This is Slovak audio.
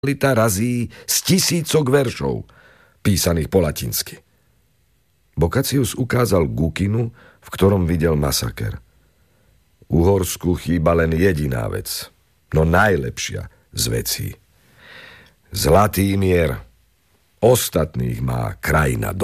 lita razí z 1000 veršov, písaných po latinsky. Boccaccius ukázal Gukinu, v ktorom videl masaker. Uhorsku chýba len jediná vec, no najlepšia z vecí. Zlatý mier. Ostatných má krajina